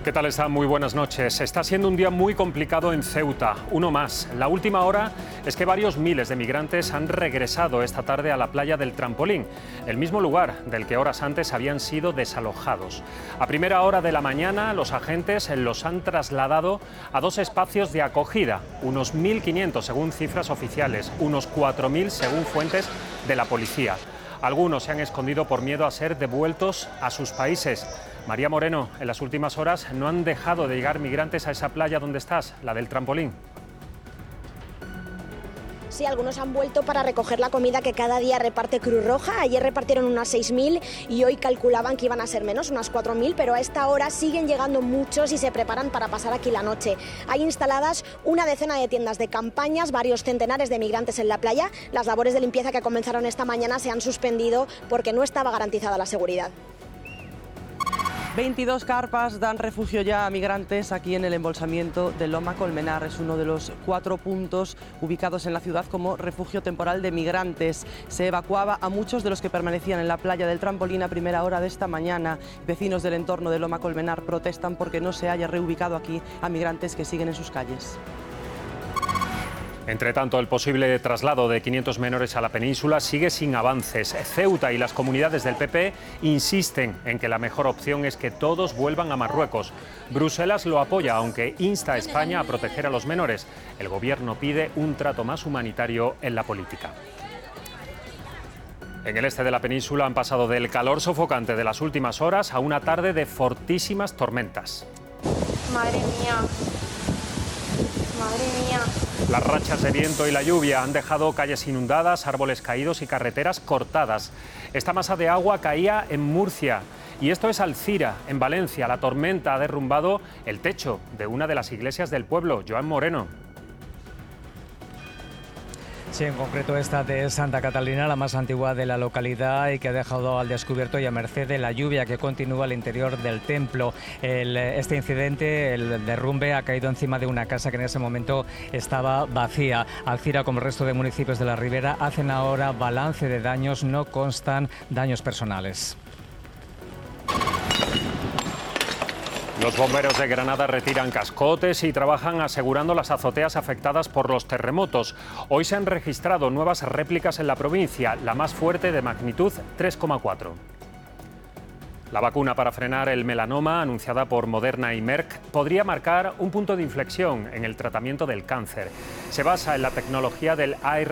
¿Qué tal están? Muy buenas noches. Está siendo un día muy complicado en Ceuta, uno más. La última hora es que varios miles de migrantes han regresado esta tarde a la playa del Trampolín, el mismo lugar del que horas antes habían sido desalojados. A primera hora de la mañana, los agentes los han trasladado a dos espacios de acogida, unos 1.500 según cifras oficiales, unos 4.000 según fuentes de la policía. Algunos se han escondido por miedo a ser devueltos a sus países. María Moreno, en las últimas horas no han dejado de llegar migrantes a esa playa donde estás, la del Trampolín. Sí, algunos han vuelto para recoger la comida que cada día reparte Cruz Roja. Ayer repartieron unas 6.000 y hoy calculaban que iban a ser menos, unas 4.000, pero a esta hora siguen llegando muchos y se preparan para pasar aquí la noche. Hay instaladas una decena de tiendas de campañas, varios centenares de migrantes en la playa. Las labores de limpieza que comenzaron esta mañana se han suspendido porque no estaba garantizada la seguridad. 22 carpas dan refugio ya a migrantes aquí en el embolsamiento de Loma Colmenar. Es uno de los 4 puntos ubicados en la ciudad como refugio temporal de migrantes. Se evacuaba a muchos de los que permanecían en la playa del Trampolín a primera hora de esta mañana. Vecinos del entorno de Loma Colmenar protestan porque no se haya reubicado aquí a migrantes que siguen en sus calles. Entre tanto, el posible traslado de 500 menores a la península sigue sin avances. Ceuta y las comunidades del PP insisten en que la mejor opción es que todos vuelvan a Marruecos. Bruselas lo apoya, aunque insta a España a proteger a los menores. El gobierno pide un trato más humanitario en la política. En el este de la península han pasado del calor sofocante de las últimas horas a una tarde de fortísimas tormentas. Madre mía. Madre mía. Las rachas de viento y la lluvia han dejado calles inundadas, árboles caídos y carreteras cortadas. Esta masa de agua caía en Murcia y esto es Alcira, en Valencia. La tormenta ha derrumbado el techo de una de las iglesias del pueblo. Joan Moreno. Sí, en concreto esta de Santa Catalina, la más antigua de la localidad y que ha dejado al descubierto y a merced de la lluvia que continúa al interior del templo. Este incidente, el derrumbe, ha caído encima de una casa que en ese momento estaba vacía. Alcira, como el resto de municipios de la Ribera, hacen ahora balance de daños, no constan daños personales. Los bomberos de Granada retiran cascotes y trabajan asegurando las azoteas afectadas por los terremotos. Hoy se han registrado nuevas réplicas en la provincia, la más fuerte de magnitud 3,4. La vacuna para frenar el melanoma, anunciada por Moderna y Merck, podría marcar un punto de inflexión en el tratamiento del cáncer. Se basa en la tecnología del